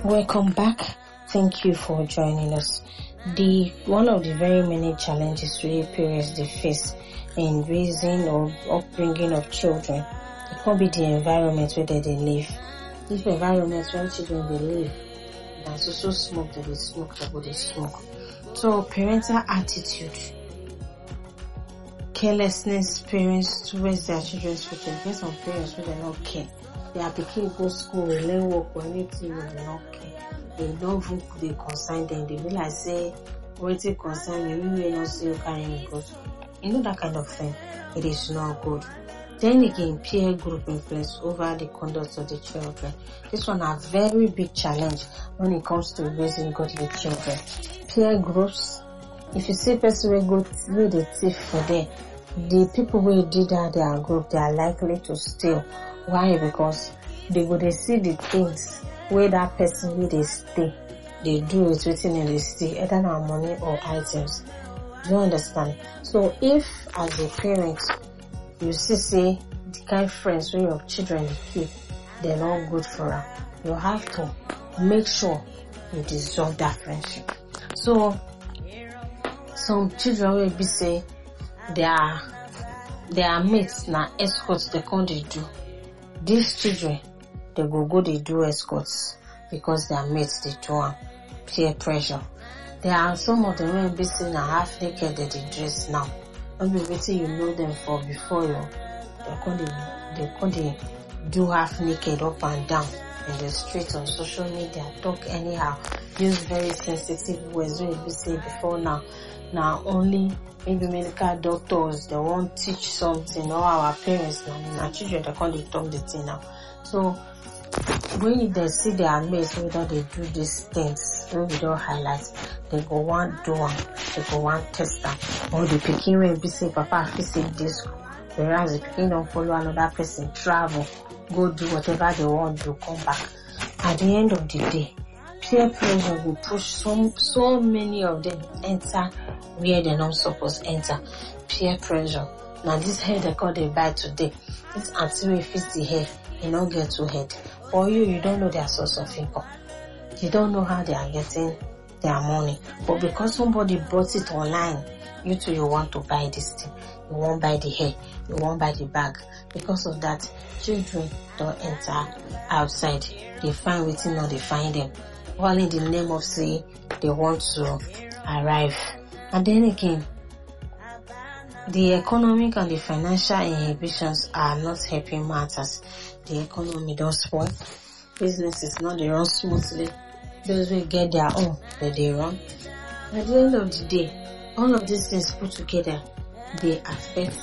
Welcome back. Thank you for joining us. One of the very many challenges we parents they face in raising or upbringing of children, it can be the environment where they live. This environment where children they live, that's also smoke that they smoke, that they smoke. So parental attitude, carelessness, parents towards their children's future. There's some parents who they don't care. They are picking go school, learn work or anything, they don't care. They don't even they consign them. They realize say waiting concern me, we will not see you carrying good. You know that kind of thing. It is not good. Then again, peer group influence over the conduct of the children. This one a very big challenge when it comes to raising godly children. Peer groups. If you see person will go with the thief for them, the people who did that their group, they are likely to steal. Why? Because they see the things where that person will they stay. They do it within the stay, either now money or items. Do you understand? So if as a parent you say the kind of friends where your children keep, they're not good for her, you have to make sure you dissolve that friendship. So some children will be say their mates na escorts they can't do. These children they go they do escorts because their mates they do peer pressure. There are some of them will be seen a half naked that they dress now. Maybe waiting you know them for before you they can't do half naked up and down in the streets on social media, talk anyhow, use very sensitive words when you say before now. Now only maybe medical doctors they won't teach something, or our parents now our children they can't talk the thing now. So when they see their mates whether they do these things, when we don't highlight, they go one do one, they go one test them. Or the picking will be say papa visit this, whereas the picking don't follow another person, travel, go do whatever they want to come back. At the end of the day, peer pressure will push so many of them enter where they're not supposed to enter. Peer pressure. Now this hair they call they buy today. This auntie will fix the hair, you don't get to head. For you don't know their source of income. You don't know how they are getting their money. But because somebody bought it online, you too you want to buy this thing. You won't buy the hair. You won't buy the bag. Because of that, children don't enter outside. They find waiting or they find them. All in the name of say they want to arrive. And then again, the economic and the financial inhibitions are not helping matters. The economy does spoil. Businesses not they run smoothly. Those will get their own, but they run. At the end of the day, all of these things put together, they affect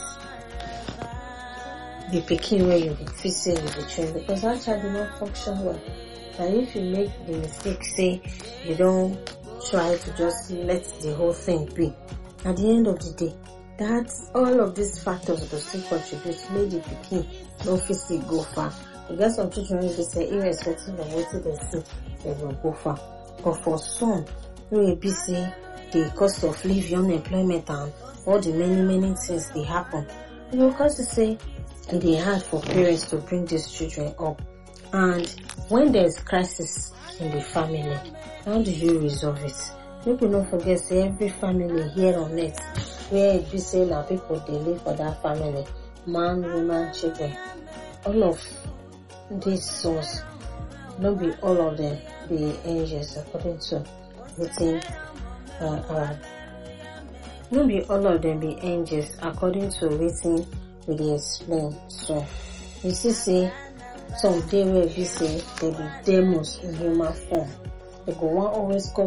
the picking where you be facing with the children, because that child will not function well. And if you make the mistake, say you don't try to just let the whole thing be, at the end of the day, that's all of these factors will still contribute to make the picking no physically go far. You get some children will say irrespective of what they see, they will go far. But for some, you will be say the cost of living, unemployment, and all the many things they happen. It will cause to say it is hard for parents to bring these children up. And when there's crisis in the family, how do you resolve it? People don't forget say every family here on earth where it be say now people they live for that family, man, woman, children. All of these souls, not be all of them be angels according to within not be all of them be angels according to written we dey explain. So you see say some day where be say they be demons in human form. They go one always cause